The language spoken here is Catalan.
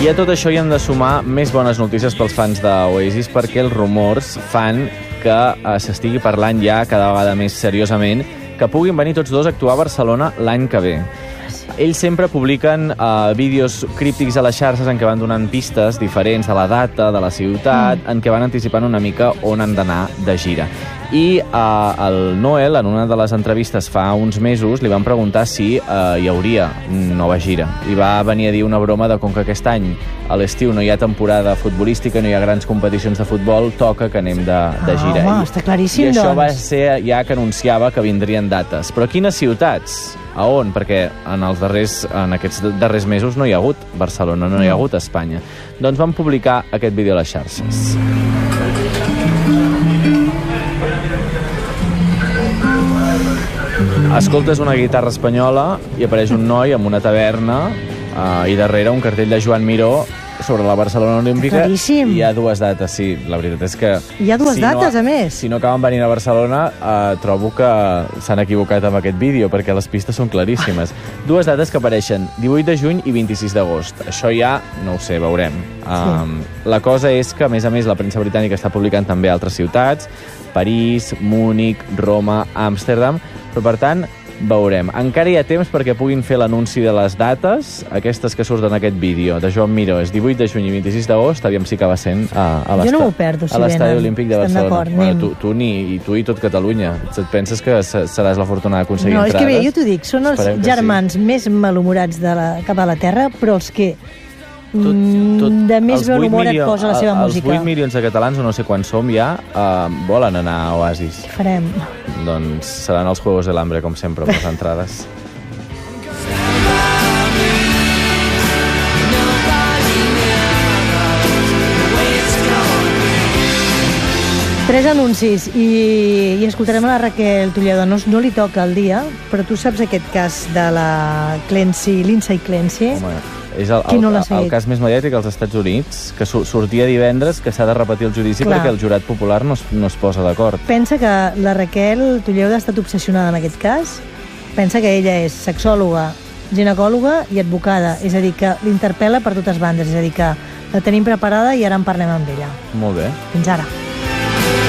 I a tot això hi hem de sumar més bones notícies pels fans d'Oasis, perquè els rumors fan que s'estigui parlant ja cada vegada més seriosament que puguin venir tots dos a actuar a Barcelona l'any que ve. Ells sempre publiquen vídeos críptics a les xarxes en què van donant pistes diferents de la data, de la ciutat, en què van anticipant una mica on han d'anar de gira. I el Noel, en una de les entrevistes fa uns mesos, li van preguntar si hi hauria nova gira. I va venir a dir una broma de com que aquest any a l'estiu no hi ha temporada futbolística, no hi ha grans competicions de futbol, toca que anem de gira. Home, està claríssim, I això doncs. va ser ja que anunciava que vindrien dates. Però quines ciutats? A on? Perquè en aquests darrers mesos no hi ha hagut Barcelona, no hi ha hagut Espanya. Doncs van publicar aquest vídeo a les xarxes. Escoltes una guitarra espanyola i apareix un noi amb una taverna i darrere un cartell de Joan Miró sobre la Barcelona Olímpica. Claríssim. I hi ha dues dates, sí. La veritat és que... Hi ha dues dates, a més. Si no acaben venint a Barcelona, trobo que s'han equivocat amb aquest vídeo, perquè les pistes són claríssimes. Dues dates que apareixen 18 de juny i 26 d'agost. Això ja, no ho sé, veurem. La cosa és que, a més, la premsa britànica està publicant també altres ciutats, París, Múnich, Roma, Amsterdam, però, per tant, veurem. Encara hi ha temps perquè puguin fer l'anunci de les dates, aquestes que surten en aquest vídeo de Joan Miró. És 18 de juny i 26 d'agost, aviam si acaba sent a l'Estadi Olímpic de Barcelona. Tu i tot Catalunya. Et penses que seràs l'afortunada d'aconseguir entrades? No, és que bé, jo t'ho dic, són els germans més malhumorats cap a la Terra, però els que de més bon humor et posa la seva música. Els 8 milions de catalans, o no sé quants som ja, volen anar a Oasis. Què farem? Doncs seran els Juegos del Hambre, com sempre, amb les entrades. Tres anuncis i escoltarem a la Raquel Tulledo. No li toca el dia, però tu saps aquest cas de la Lindsay Clancy? Home, és el cas més mediàtic als Estats Units, que sortia divendres, que s'ha de repetir el judici perquè el jurat popular no es posa d'acord. Pensa que la Raquel Tulledo ha estat obsessionada en aquest cas. Pensa que ella és sexòloga, ginecòloga i advocada, és a dir, que l'interpel·la per totes bandes, és a dir, que la tenim preparada i ara en parlem amb ella. Molt bé. Fins ara.